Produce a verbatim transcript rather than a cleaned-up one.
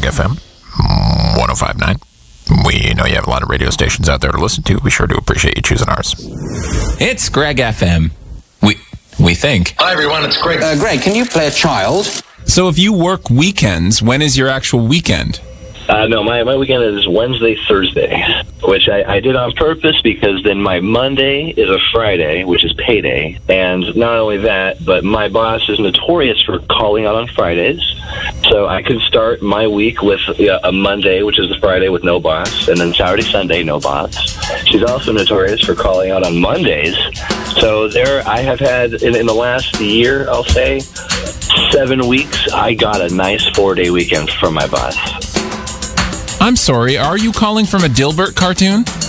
Greg F M one oh five point nine. We know you have a lot of radio stations out there to listen to. We sure do appreciate you choosing ours. It's Greg F M. We we think. Hi, everyone. It's Greg. Uh, Greg, can you play a child? So if you work weekends, when is your actual weekend? Uh, no, my, my weekend is Wednesday, Thursday, which I, I did on purpose because then my Monday is a Friday, which is payday. And not only that, but my boss is notorious for calling out on Fridays. So I could start my week with uh, a Monday, which is a Friday with no boss, and then Saturday, Sunday, no boss. She's also notorious for calling out on Mondays. So there I have had, in, in the last year, I'll say, seven weeks, I got a nice four-day weekend from my boss. I'm sorry, are you calling from a Dilbert cartoon?